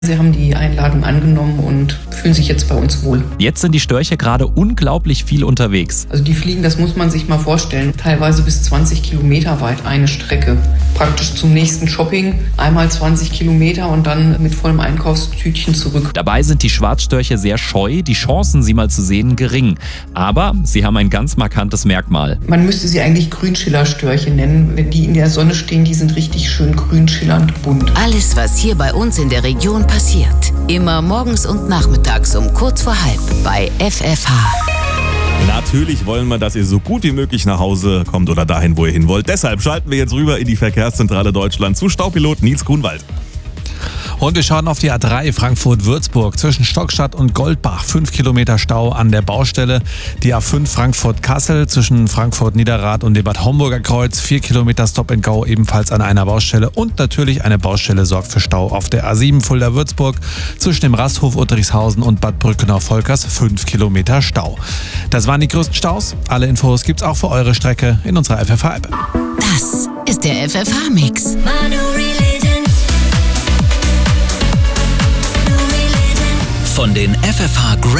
Sie haben die Einladung angenommen und fühlen sich jetzt bei uns wohl. Jetzt sind die Störche gerade unglaublich viel unterwegs. Also die fliegen, das muss man sich mal vorstellen, teilweise bis 20 Kilometer weit eine Strecke. Praktisch zum nächsten Shopping, einmal 20 Kilometer und dann mit vollem Einkaufstütchen zurück. Dabei sind die Schwarzstörche sehr scheu, die Chancen, sie mal zu sehen, gering. Aber sie haben ein ganz markantes Merkmal. Man müsste sie eigentlich Grünschillerstörche nennen. Wenn die in der Sonne stehen, die sind richtig schön grün, schillernd, bunt. Alles, was hier bei uns in der Region passiert. Immer morgens und nachmittags um kurz vor halb bei FFH. Natürlich wollen wir, dass ihr so gut wie möglich nach Hause kommt oder dahin, wo ihr hin wollt. Deshalb schalten wir jetzt rüber in die Verkehrszentrale Deutschland zu Staupilot Nils Grunwald. Und wir schauen auf die A3 Frankfurt-Würzburg zwischen Stockstadt und Goldbach. 5 Kilometer Stau an der Baustelle. Die A5 Frankfurt-Kassel zwischen Frankfurt-Niederrad und dem Bad Homburger Kreuz. 4 Kilometer Stop-and-Go ebenfalls an einer Baustelle. Und natürlich eine Baustelle sorgt für Stau auf der A7 Fulda-Würzburg zwischen dem Rasthof Uttrichshausen und Bad Brückenau-Volkers. 5 Kilometer Stau. Das waren die größten Staus. Alle Infos gibt's auch für eure Strecke in unserer FFH-App. Das ist der FFH-Mix. Von den FFH Great